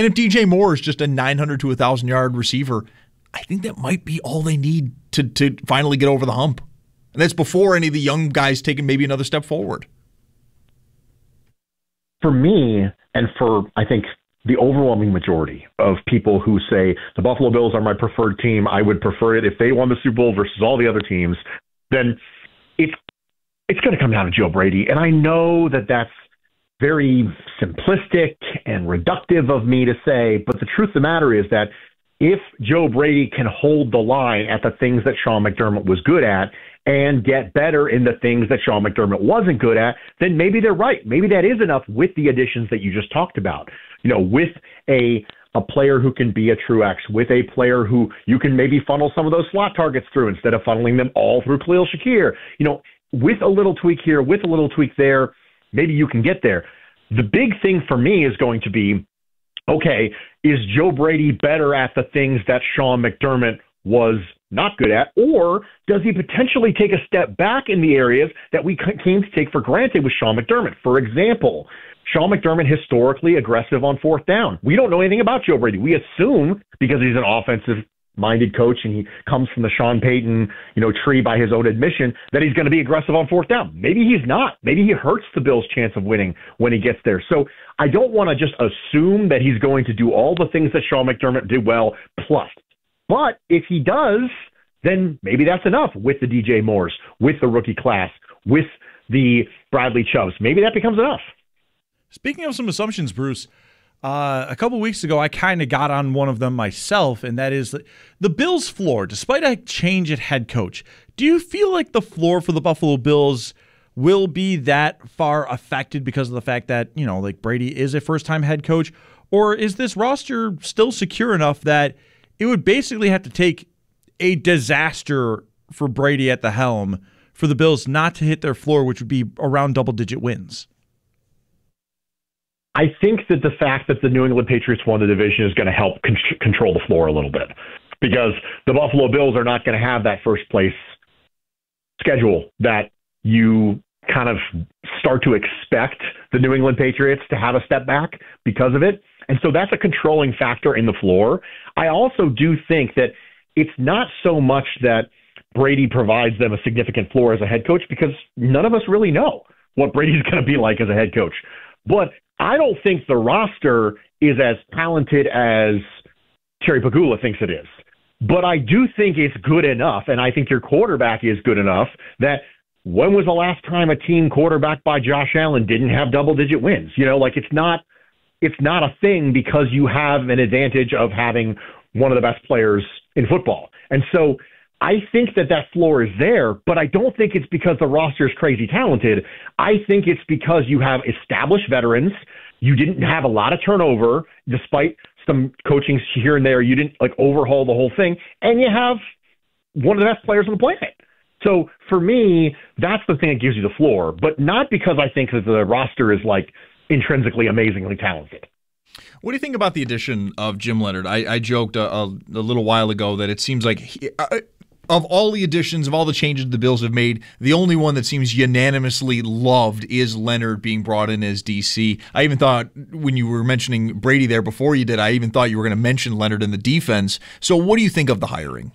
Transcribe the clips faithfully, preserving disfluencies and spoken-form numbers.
And if D J Moore is just a nine hundred to one thousand yard receiver, I think that might be all they need to, to finally get over the hump. And that's before any of the young guys taking maybe another step forward. For me, and for, I think, the overwhelming majority of people who say the Buffalo Bills are my preferred team, I would prefer it if they won the Super Bowl versus all the other teams, then it's it's going to come down to Joe Brady. And I know that that's very simplistic and reductive of me to say, but the truth of the matter is that if Joe Brady can hold the line at the things that Sean McDermott was good at and get better in the things that Sean McDermott wasn't good at, then maybe they're right. Maybe that is enough with the additions that you just talked about. You know, with a a player who can be a true X, with a player who you can maybe funnel some of those slot targets through instead of funneling them all through Khalil Shakir. You know, with a little tweak here, with a little tweak there, maybe you can get there. The big thing for me is going to be, okay, is Joe Brady better at the things that Sean McDermott was not good at, or does he potentially take a step back in the areas that we came to take for granted with Sean McDermott? For example, Sean McDermott historically aggressive on fourth down. We don't know anything about Joe Brady. We assume, because he's an offensive-minded coach and he comes from the Sean Payton, you know, tree by his own admission, that he's going to be aggressive on fourth down. Maybe he's not. Maybe he hurts the Bills' chance of winning when he gets there. So I don't want to just assume that he's going to do all the things that Sean McDermott did well, plus. But if he does, then maybe that's enough with the D J Moores, with the rookie class, with the Bradley Chubbs. Maybe that becomes enough. Speaking of some assumptions, Bruce, uh, a couple weeks ago I kind of got on one of them myself, and that is the Bills' floor. Despite a change at head coach, do you feel like the floor for the Buffalo Bills will be that far affected because of the fact that, you know, like Brady is a first-time head coach? Or is this roster still secure enough that it would basically have to take a disaster for Brady at the helm for the Bills not to hit their floor, which would be around double-digit wins? I think that the fact that the New England Patriots won the division is going to help con- control the floor a little bit, because the Buffalo Bills are not going to have that first place schedule that you kind of start to expect the New England Patriots to have a step back because of it. And so that's a controlling factor in the floor. I also do think that it's not so much that Brady provides them a significant floor as a head coach, because none of us really know what Brady's going to be like as a head coach. But I don't think the roster is as talented as Terry Pegula thinks it is. But I do think it's good enough, and I think your quarterback is good enough, that when was the last time a team quarterbacked by Josh Allen didn't have double-digit wins? You know, like it's not it's not a thing because you have an advantage of having one of the best players in football. And so I think that that floor is there, but I don't think it's because the roster is crazy talented. I think it's because you have established veterans. You didn't have a lot of turnover, despite some coaching here and there. You didn't like overhaul the whole thing, and you have one of the best players on the planet. So for me, that's the thing that gives you the floor, but not because I think that the roster is like intrinsically amazingly talented. What do you think about the addition of Jim Leonhard? I, I joked a, a, a little while ago that it seems like he, uh, of all the additions, of all the changes the Bills have made, the only one that seems unanimously loved is Leonhard being brought in as D C. I even thought when you were mentioning Brady there before you did, I even thought you were going to mention Leonhard in the defense. So what do you think of the hiring?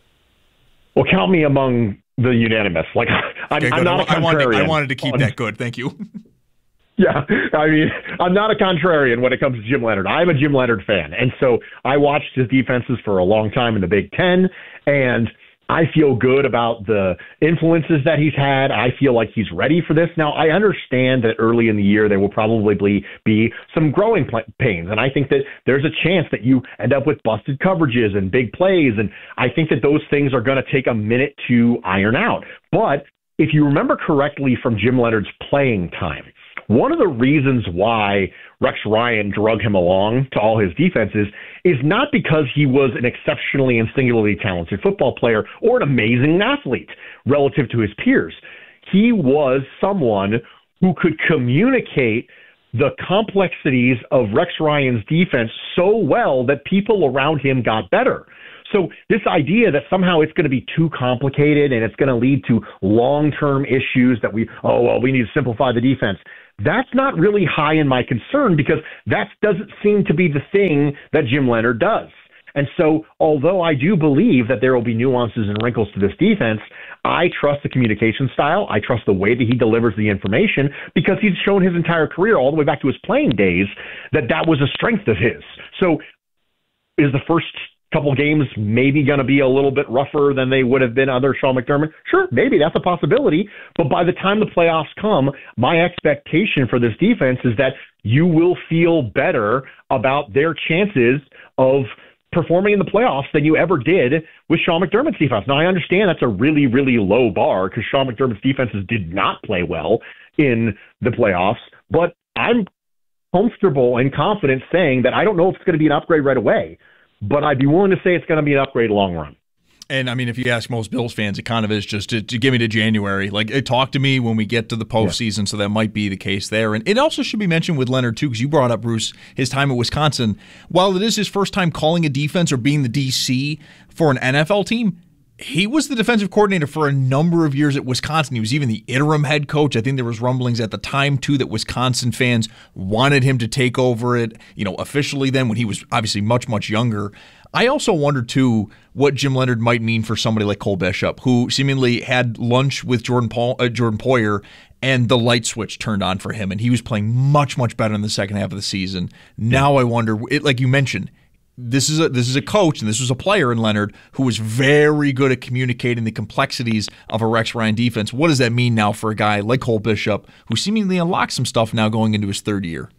Well, count me among the unanimous. Like I'm, okay, I'm not a contrarian. I wanted, I wanted to keep on, that good. Thank you. Yeah, I mean, I'm not a contrarian when it comes to Jim Leonhard. I'm a Jim Leonhard fan. And so I watched his defenses for a long time in the Big Ten, and I feel good about the influences that he's had. I feel like he's ready for this. Now, I understand that early in the year there will probably be some growing pains, and I think that there's a chance that you end up with busted coverages and big plays, and I think that those things are going to take a minute to iron out. But if you remember correctly from Jim Leonhard's playing time, one of the reasons why Rex Ryan drug him along to all his defenses is not because he was an exceptionally and singularly talented football player or an amazing athlete relative to his peers. He was someone who could communicate the complexities of Rex Ryan's defense so well that people around him got better. So this idea that somehow it's going to be too complicated and it's going to lead to long-term issues that we, oh, well, we need to simplify the defense. that's not really high in my concern because that doesn't seem to be the thing that Jim Leonhard does. And so, although I do believe that there will be nuances and wrinkles to this defense, I trust the communication style. I trust the way that he delivers the information because he's shown his entire career, all the way back to his playing days, that that was a strength of his. So is the first couple games maybe going to be a little bit rougher than they would have been under Sean McDermott? Sure, maybe that's a possibility. But by the time the playoffs come, my expectation for this defense is that you will feel better about their chances of performing in the playoffs than you ever did with Sean McDermott's defense. Now, I understand that's a really, really low bar because Sean McDermott's defenses did not play well in the playoffs, but I'm comfortable and confident saying that I don't know if it's going to be an upgrade right away, but I'd be willing to say it's going to be an upgrade long run. And, I mean, if you ask most Bills fans, it kind of is just to, to give me to January. Like, it, talk to me when we get to the postseason, yeah. So that might be the case there. And it also should be mentioned with Leonhard, too, because you brought up, Bruce, his time at Wisconsin. While it is his first time calling a defense or being the D C for an N F L team, he was the defensive coordinator for a number of years at Wisconsin. He was even the interim head coach. I think there was rumblings at the time, too, that Wisconsin fans wanted him to take over it, you know, officially then when he was obviously much, much younger. I also wonder, too, what Jim Leonhard might mean for somebody like Cole Bishop, who seemingly had lunch with Jordan Paul, uh, Jordan Poyer, and the light switch turned on for him, and he was playing much, much better in the second half of the season. Now I wonder, it, like you mentioned, this is a this is a coach, and this was a player in Leonhard who was very good at communicating the complexities of a Rex Ryan defense. What does that mean now for a guy like Cole Bishop, who seemingly unlocked some stuff now going into his third year?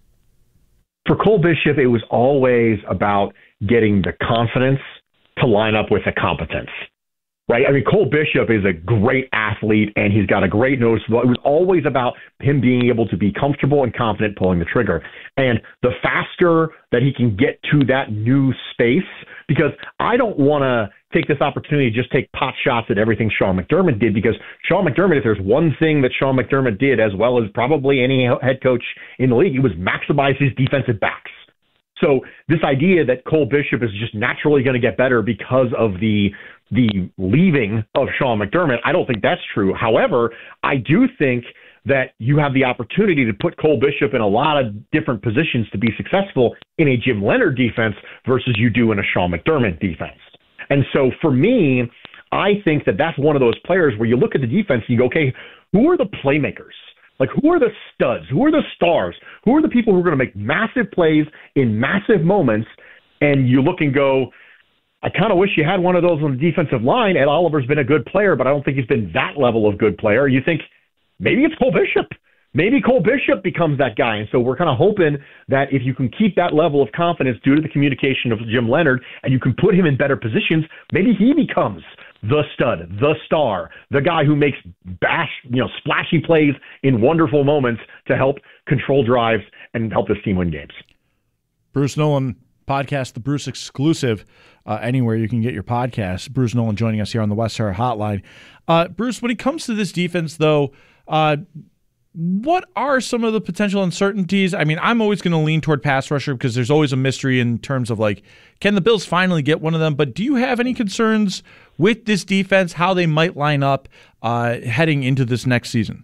For Cole Bishop, it was always about getting the confidence to line up with the competence, right? I mean, Cole Bishop is a great athlete, and he's got a great nose. It was always about him being able to be comfortable and confident pulling the trigger. And the faster that he can get to that new space, because I don't want to take this opportunity to just take pot shots at everything Sean McDermott did, because Sean McDermott, if there's one thing that Sean McDermott did, as well as probably any head coach in the league, it was maximize his defensive backs. So this idea that Cole Bishop is just naturally going to get better because of the the leaving of Sean McDermott, I don't think that's true. However, I do think that you have the opportunity to put Cole Bishop in a lot of different positions to be successful in a Jim Leonhard defense versus you do in a Sean McDermott defense. And so for me, I think that that's one of those players where you look at the defense and you go, okay, who are the playmakers? Like, who are the studs? Who are the stars? Who are the people who are going to make massive plays in massive moments? And you look and go, I kind of wish you had one of those on the defensive line. Ed Oliver's been a good player, but I don't think he's been that level of good player. You think maybe it's Cole Bishop. Maybe Cole Bishop becomes that guy. And so we're kind of hoping that if you can keep that level of confidence due to the communication of Jim Leonhard and you can put him in better positions, maybe he becomes the stud, the star, the guy who makes bash, you know, splashy plays in wonderful moments to help control drives and help this team win games. Bruce Nolan podcast, the Bruce exclusive, uh, anywhere you can get your podcast. Bruce Nolan joining us here on the West Star Hotline. Uh, Bruce, when it comes to this defense, though, uh, what are some of the potential uncertainties? I mean, I'm always going to lean toward pass rusher because there's always a mystery in terms of, like, can the Bills finally get one of them? But do you have any concerns with this defense, how they might line up uh, heading into this next season?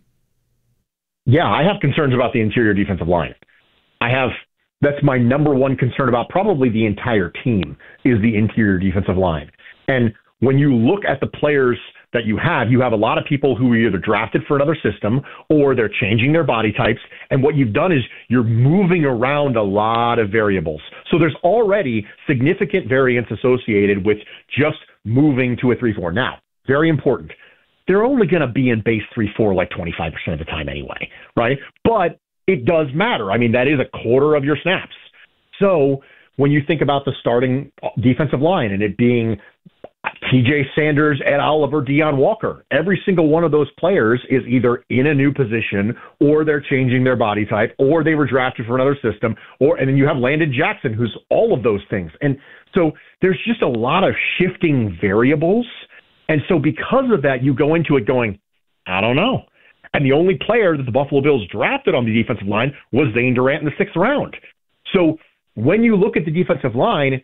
Yeah, I have concerns about the interior defensive line. I have that's my number one concern about probably the entire team is the interior defensive line. And when you look at the players that you have, you have a lot of people who are either drafted for another system or they're changing their body types. And what you've done is you're moving around a lot of variables. So there's already significant variance associated with just moving to a three four. Now, very important. They're only going to be in base three four like twenty-five percent of the time anyway, right? But it does matter. I mean, that is a quarter of your snaps. So when you think about the starting defensive line and it being T J Sanders, Ed Oliver, Deion Walker, every single one of those players is either in a new position or they're changing their body type or they were drafted for another system, or and then you have Landon Jackson, who's all of those things. And so there's just a lot of shifting variables. And so because of that, you go into it going, I don't know. And the only player that the Buffalo Bills drafted on the defensive line was Zane Durant in the sixth round. So when you look at the defensive line,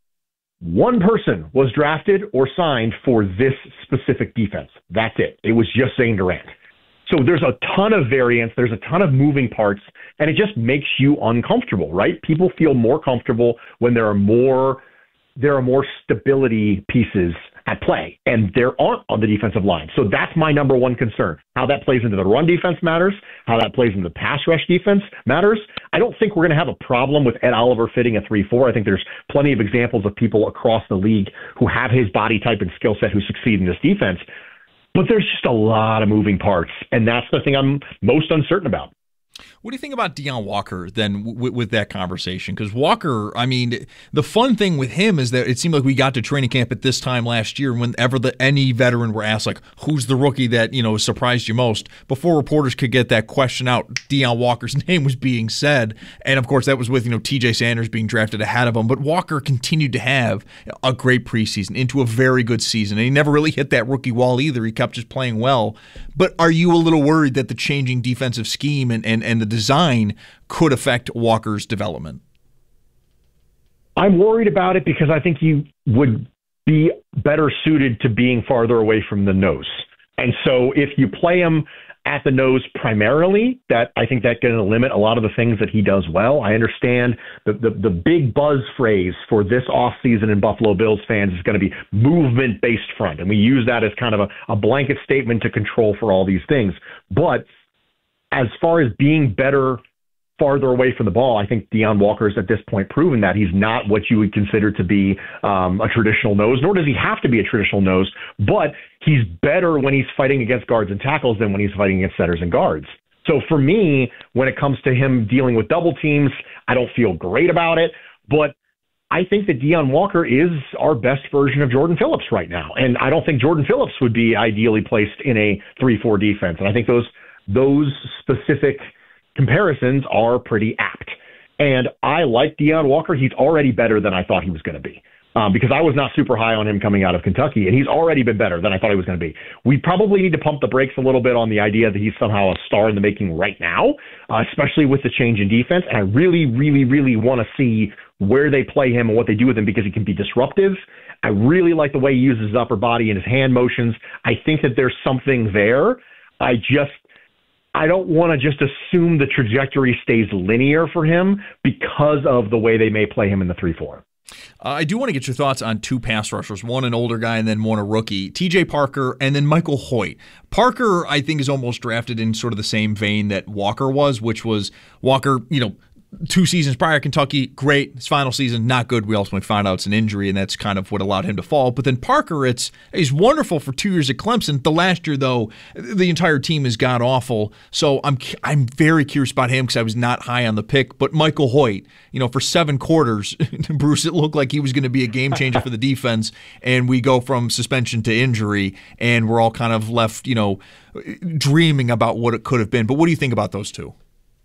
one person was drafted or signed for this specific defense. That's it. It was just Zane Durant. So there's a ton of variance, there's a ton of moving parts, and it just makes you uncomfortable, right? People feel more comfortable when there are more there are more stability pieces at play, and there aren't on the defensive line. So that's my number one concern. How that plays into the run defense matters. How that plays into the pass rush defense matters. I don't think we're going to have a problem with Ed Oliver fitting a three four. I think there's plenty of examples of people across the league who have his body type and skill set who succeed in this defense. But there's just a lot of moving parts, and that's the thing I'm most uncertain about. What do you think about Deone Walker then w- with that conversation? Because Walker, I mean, the fun thing with him is that it seemed like we got to training camp at this time last year, and whenever the, any veteran were asked, like, who's the rookie that, you know, surprised you most, before reporters could get that question out, Deone Walker's name was being said. And, of course, that was with, you know, T J Sanders being drafted ahead of him. But Walker continued to have a great preseason into a very good season. And he never really hit that rookie wall either. He kept just playing well. But are you a little worried that the changing defensive scheme and, and, and the design could affect Walker's development? I'm worried about it because I think you would be better suited to being farther away from the nose. And so if you play him at the nose primarily, that I think that can limit a lot of the things that he does well. I understand the, the, the big buzz phrase for this offseason in Buffalo Bills fans is going to be movement-based front. And we use that as kind of a, a blanket statement to control for all these things. But as far as being better farther away from the ball, I think Deone Walker's at this point proven that he's not what you would consider to be um, a traditional nose, nor does he have to be a traditional nose, but he's better when he's fighting against guards and tackles than when he's fighting against setters and guards. So for me, when it comes to him dealing with double teams, I don't feel great about it, but I think that Deone Walker is our best version of Jordan Phillips right now. And I don't think Jordan Phillips would be ideally placed in a three four defense. And I think those those specific comparisons are pretty apt. And I like Deone Walker. He's already better than I thought he was going to be um, because I was not super high on him coming out of Kentucky, and he's already been better than I thought he was going to be. We probably need to pump the brakes a little bit on the idea that he's somehow a star in the making right now, uh, especially with the change in defense. And I really, really, really want to see where they play him and what they do with him because he can be disruptive. I really like the way he uses his upper body and his hand motions. I think that there's something there. I just I don't want to just assume the trajectory stays linear for him because of the way they may play him in the three four. Uh, I do want to get your thoughts on two pass rushers, one an older guy and then one a rookie, T J Parker and then Michael Hoyt. Parker, I think, is almost drafted in sort of the same vein that Walker was, which was Walker, you know, two seasons prior, Kentucky, great. His final season, not good. We ultimately found out it's an injury, and that's kind of what allowed him to fall. But then Parker, it's he's wonderful for two years at Clemson. The last year, though, the entire team is god-awful. So I'm I'm very curious about him because I was not high on the pick. But Michael Hoyt, you know, for seven quarters, Bruce, it looked like he was going to be a game changer for the defense, and we go from suspension to injury, and we're all kind of left, you know, dreaming about what it could have been. But what do you think about those two?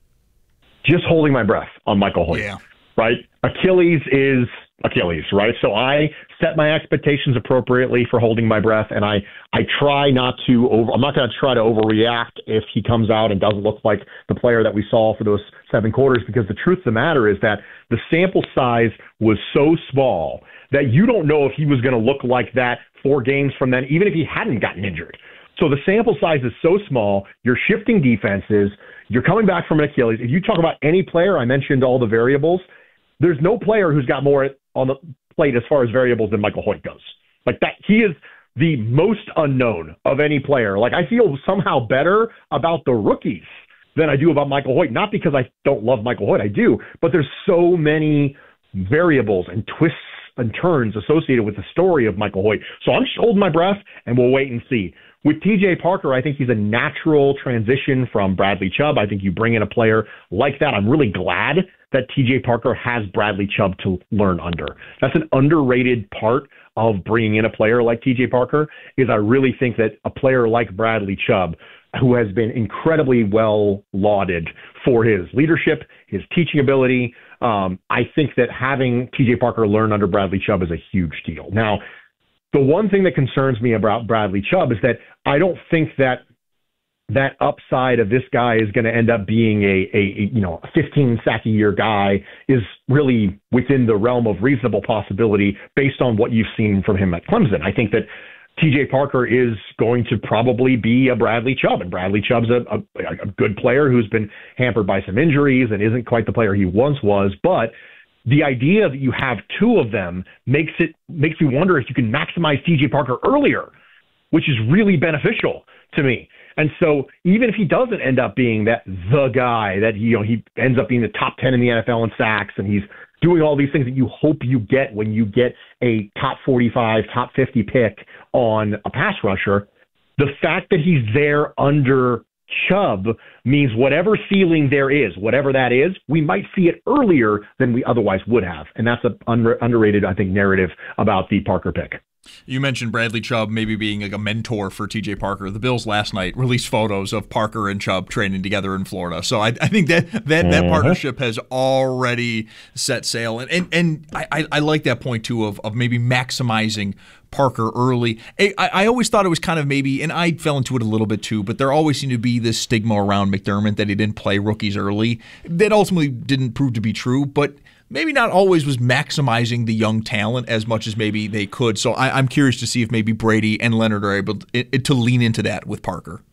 Just holding my breath on Michael Hoyt, yeah. Right? Achilles is Achilles, right? So I set my expectations appropriately for holding my breath, and I, I try not to over. I'm not going to try to overreact if he comes out and doesn't look like the player that we saw for those seven quarters, because the truth of the matter is that the sample size was so small that you don't know if he was going to look like that four games from then, even if he hadn't gotten injured. So the sample size is so small, you're shifting defenses, you're coming back from an Achilles. If you talk about any player, I mentioned all the variables, there's no player who's got more on the plate as far as variables than Michael Hoyt goes. Like that, he is the most unknown of any player. Like I feel somehow better about the rookies than I do about Michael Hoyt, not because I don't love Michael Hoyt, I do, but there's so many variables and twists and turns associated with the story of Michael Hoyt. So I'm just holding my breath, and we'll wait and see. With T J Parker, I think he's a natural transition from Bradley Chubb. I think you bring in a player like that. I'm really glad that T J Parker has Bradley Chubb to learn under. That's an underrated part of bringing in a player like T J Parker, is I really think that a player like Bradley Chubb, who has been incredibly well lauded for his leadership, his teaching ability, um, I think that having T J Parker learn under Bradley Chubb is a huge deal. Now, the one thing that concerns me about Bradley Chubb is that I don't think that that upside of this guy is going to end up being a, a, you know, a fifteen sack a year guy is really within the realm of reasonable possibility based on what you've seen from him at Clemson. I think that T J Parker is going to probably be a Bradley Chubb, and Bradley Chubb's a, a, a good player who's been hampered by some injuries and isn't quite the player he once was. But the idea that you have two of them makes it makes me wonder if you can maximize T J Parker earlier, which is really beneficial to me. And so even if he doesn't end up being that the guy that, you know, he ends up being the top ten in the N F L in sacks, and he's doing all these things that you hope you get when you get a top forty-five, top fifty pick on a pass rusher, the fact that he's there under Chubb means whatever ceiling there is, whatever that is, we might see it earlier than we otherwise would have. And that's an under, underrated, I think, narrative about the Parker pick. You mentioned Bradley Chubb maybe being like a mentor for T J Parker. The Bills last night released photos of Parker and Chubb training together in Florida. So I, I think that that, mm-hmm. that partnership has already set sail. And and, and I, I like that point, too, of, of maybe maximizing Parker early. I, I always thought it was kind of maybe, and I fell into it a little bit, too, but there always seemed to be this stigma around McDermott that he didn't play rookies early. That ultimately didn't prove to be true, but maybe not always was maximizing the young talent as much as maybe they could. So I, I'm curious to see if maybe Brady and Leonard are able to, to lean into that with Parker.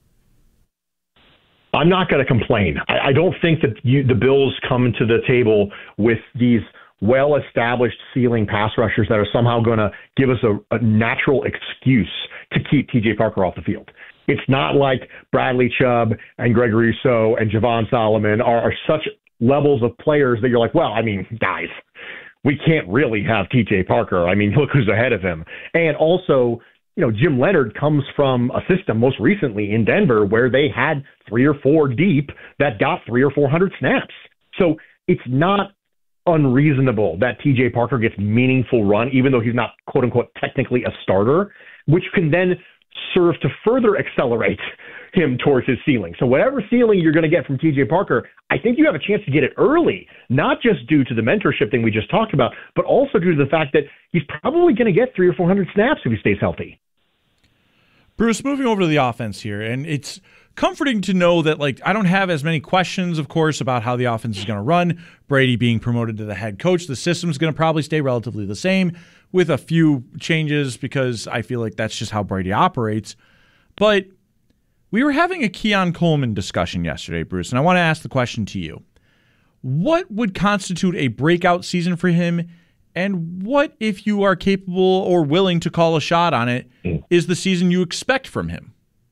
I'm not going to complain. I, I don't think that you, the Bills come to the table with these well-established ceiling pass rushers that are somehow going to give us a, a natural excuse to keep T J Parker off the field. It's not like Bradley Chubb and Gregory Rousseau and Javon Solomon are, are such levels of players that you're like, well, I mean, guys, we can't really have T J Parker. I mean, look who's ahead of him. And also, you know, Jim Leonard comes from a system most recently in Denver where they had three or four deep that got three or four hundred snaps. So it's not unreasonable that T J Parker gets meaningful run, even though he's not, quote unquote, technically a starter, which can then serve to further accelerate him towards his ceiling. So whatever ceiling you're going to get from T J Parker, I think you have a chance to get it early, not just due to the mentorship thing we just talked about, but also due to the fact that he's probably going to get three or four hundred snaps if he stays healthy. Bruce, moving over to the offense here, and it's comforting to know that, like, I don't have as many questions, of course, about how the offense is going to run. Brady being promoted to the head coach, the system's going to probably stay relatively the same with a few changes because I feel like that's just how Brady operates. But we were having a Keon Coleman discussion yesterday, Bruce, and I want to ask the question to you. What would constitute a breakout season for him, and what, if you are capable or willing to call a shot on it, is the season you expect from him?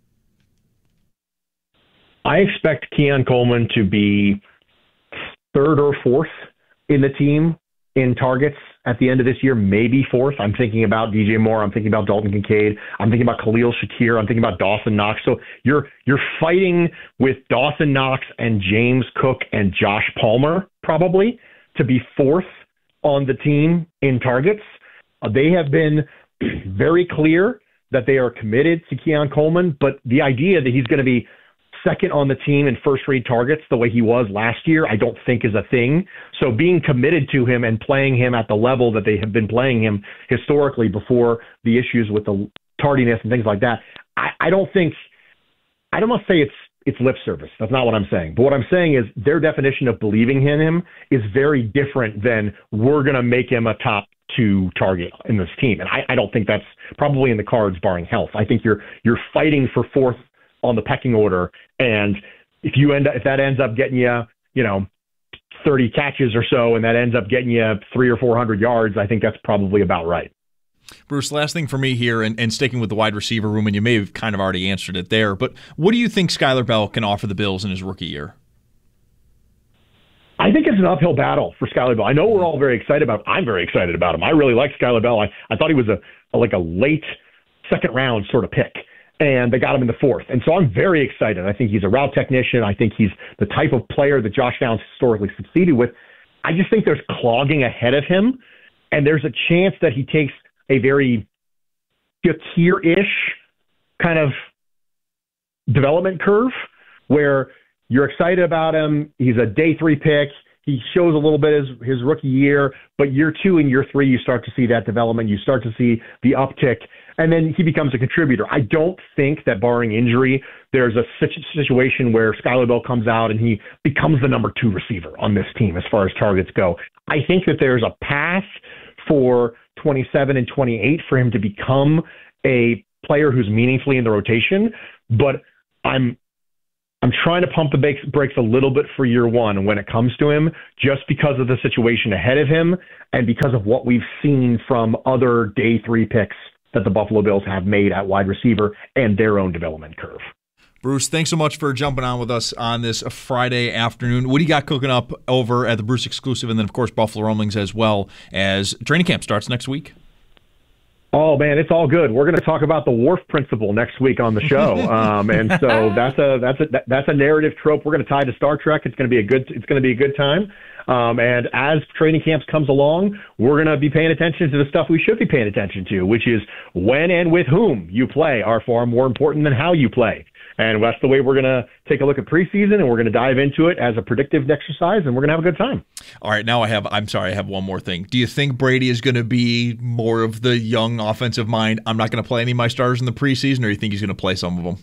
I expect Keon Coleman to be third or fourth in the team in targets at the end of this year, maybe fourth. I'm thinking about D J Moore. I'm thinking about Dalton Kincaid. I'm thinking about Khalil Shakir. I'm thinking about Dawson Knox. So you're you're fighting with Dawson Knox and James Cook and Josh Palmer probably to be fourth on the team in targets. Uh, they have been very clear that they are committed to Keon Coleman, but the idea that he's going to be second on the team in first-rate targets the way he was last year, I don't think is a thing. So being committed to him and playing him at the level that they have been playing him historically before the issues with the tardiness and things like that, I, I don't think – I don't want to say it's it's lip service. That's not what I'm saying. But what I'm saying is their definition of believing in him is very different than we're going to make him a top two target in this team. And I, I don't think that's probably in the cards barring health. I think you're you're fighting for fourth on the pecking order, and if you end up, if that ends up getting you, you know, thirty catches or so, and that ends up getting you three or four hundred yards, I think that's probably about right. Bruce, last thing for me here, and, and sticking with the wide receiver room, and you may have kind of already answered it there, but what do you think Skyler Bell can offer the Bills in his rookie year? I think it's an uphill battle for Skyler Bell. I know we're all very excited about him. I'm very excited about him. I really like Skyler Bell. I, I thought he was a, a like a late second round sort of pick, and they got him in the fourth. And so I'm very excited. I think he's a route technician. I think he's the type of player that Josh Downs historically succeeded with. I just think there's clogging ahead of him, and there's a chance that he takes a very Shakir-ish kind of development curve where you're excited about him. He's a day three pick. He shows a little bit his, his rookie year, but year two and year three, you start to see that development. You start to see the uptick, and then he becomes a contributor. I don't think that barring injury, there's a situation where Skyler Bell comes out and he becomes the number two receiver on this team as far as targets go. I think that there's a path for twenty-seven, and twenty-eight for him to become a player who's meaningfully in the rotation. But I'm I'm trying to pump the brakes, brakes a little bit for year one when it comes to him, just because of the situation ahead of him and because of what we've seen from other day three picks that the Buffalo Bills have made at wide receiver and their own development curve. Bruce, thanks so much for jumping on with us on this Friday afternoon. What do you got cooking up over at the Bruce Exclusive, and then, of course, Buffalo Rumblings as well, as training camp starts next week? Oh, man, it's all good. We're going to talk about the Wharf Principle next week on the show. Um, and so that's a that's a that's a narrative trope we're going to tie to Star Trek. It's going to be a good it's going to be a good time. Um, and as training camps comes along, we're going to be paying attention to the stuff we should be paying attention to, which is when and with whom you play are far more important than how you play. And that's the way we're going to take a look at preseason, and we're going to dive into it as a predictive exercise, and we're going to have a good time. All right, now I have, I'm sorry, I have one more thing. Do you think Brady is going to be more of the young offensive mind? I'm not going to play any of my starters in the preseason, or do you think he's going to play some of them?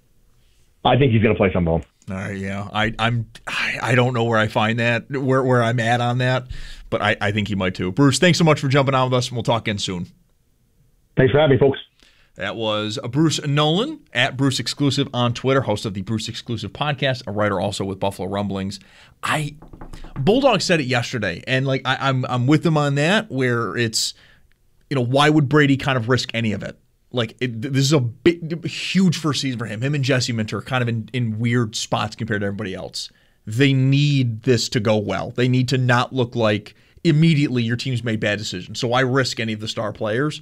I think he's going to play some of them. All right, yeah. I, I'm, I, I don't know where I find that, where, where I'm at on that, but I, I think he might too. Bruce, thanks so much for jumping on with us, and we'll talk again soon. Thanks for having me, folks. That was Bruce Nolan, at Bruce Exclusive on Twitter, host of the Bruce Exclusive podcast, a writer also with Buffalo Rumblings. I Bulldog said it yesterday, and like I, I'm I'm with him on that, where it's, you know, why would Brady kind of risk any of it? Like it, this is a big, huge first season for him. Him and Jesse Minter are kind of in, in weird spots compared to everybody else. They need this to go well. They need to not look like immediately your team's made bad decisions. So why risk any of the star players?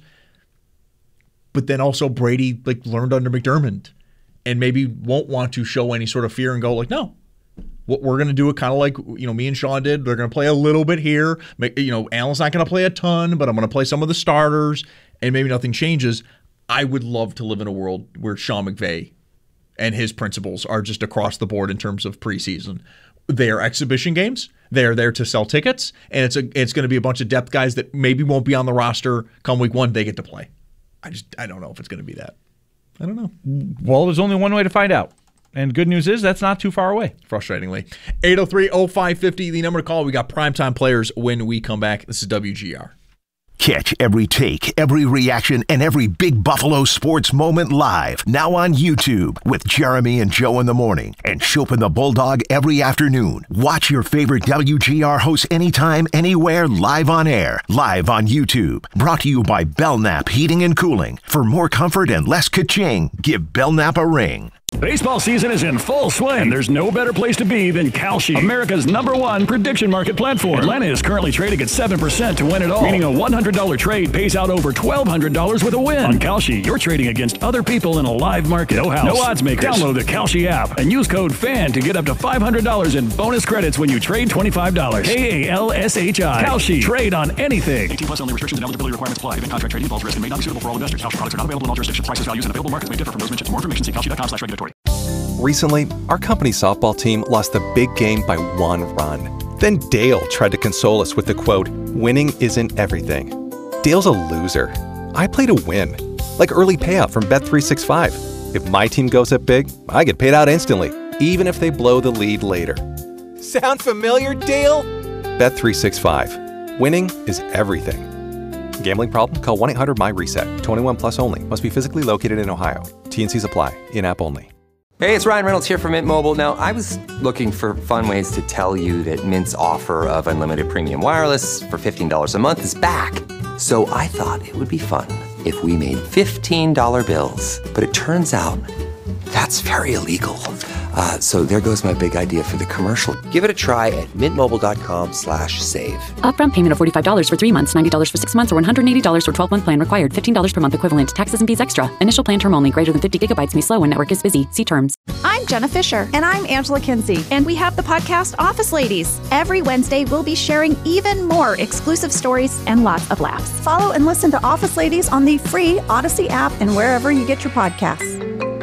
But then also Brady like learned under McDermott and maybe won't want to show any sort of fear and go like, no, what we're going to do it kind of like, you know, me and Sean did. They're going to play a little bit here. You know, Allen's not going to play a ton, but I'm going to play some of the starters and maybe nothing changes. I would love to live in a world where Sean McVay and his principles are just across the board in terms of preseason. They are exhibition games. They are there to sell tickets, and it's a it's going to be a bunch of depth guys that maybe won't be on the roster come week one. They get to play. I just I don't know if it's going to be that. I don't know. Well, there's only one way to find out. And good news is that's not too far away. Frustratingly. eight oh three oh five five oh, the number to call. We got primetime players when we come back. This is W G R. Catch every take, every reaction, and every big Buffalo sports moment live. Now on YouTube with Jeremy and Joe in the morning and Shope and the Bulldog every afternoon. Watch your favorite W G R hosts anytime, anywhere, live on air. Live on YouTube. Brought to you by Belknap Heating and Cooling. For more comfort and less ka-ching, give Belknap a ring. Baseball season is in full swing, and there's no better place to be than Kalshi, America's number one prediction market platform. Atlanta is currently trading at seven percent to win it all, meaning a one hundred dollars trade pays out over twelve hundred dollars with a win. On Kalshi, you're trading against other people in a live market. No house, no odds makers. Download the Kalshi app and use code FAN to get up to five hundred dollars in bonus credits when you trade twenty-five dollars. K A L S H I. Kalshi. Trade on anything. eighteen plus only. Restrictions and eligibility requirements apply. Event contract trading involves risk and may not be suitable for all investors. Kalshi products are not available in all jurisdictions. Prices, values, and available markets may differ from those mentioned. For more information, see kalshi dot com slash regulatory. Recently, our company's softball team lost the big game by one run. Then Dale tried to console us with the quote, "Winning isn't everything." Dale's a loser. I play to win. Like early payout from Bet three sixty-five. If my team goes up big, I get paid out instantly, even if they blow the lead later. Sound familiar, Dale? Bet three sixty-five. Winning is everything. Gambling problem? Call one eight hundred my reset. twenty-one plus only. Must be physically located in Ohio. T and C's apply. In-app only. Hey, it's Ryan Reynolds here from Mint Mobile. Now, I was looking for fun ways to tell you that Mint's offer of unlimited premium wireless for fifteen dollars a month is back. So I thought it would be fun if we made fifteen dollar bills. But it turns out that's very illegal. Uh, so there goes my big idea for the commercial. Give it a try at mintmobile.com slash save. Upfront payment of forty-five dollars for three months, ninety dollars for six months, or one hundred eighty dollars for twelve-month plan required. fifteen dollars per month equivalent. Taxes and fees extra. Initial plan term only. Greater than fifty gigabytes may slow when network is busy. See terms. I'm Jenna Fisher. And I'm Angela Kinsey. And we have the podcast Office Ladies. Every Wednesday, we'll be sharing even more exclusive stories and lots of laughs. Follow and listen to Office Ladies on the free Odyssey app and wherever you get your podcasts.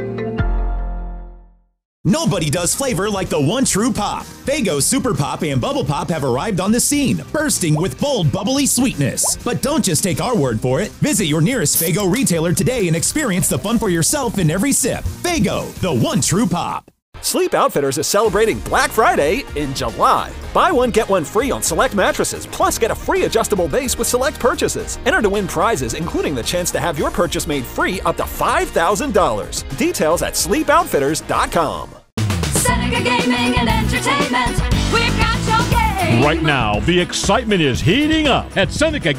Nobody does flavor like the one true pop. Faygo Super Pop and Bubble Pop have arrived on the scene, bursting with bold, bubbly sweetness. But don't just take our word for it. Visit your nearest Faygo retailer today and experience the fun for yourself in every sip. Faygo, the one true pop. Sleep Outfitters is celebrating Black Friday in July. Buy one, get one free on select mattresses, plus get a free adjustable base with select purchases. Enter to win prizes, including the chance to have your purchase made free up to five thousand dollars. Details at sleep outfitters dot com. Seneca Gaming and Entertainment, we've got your game. Right now, the excitement is heating up at Seneca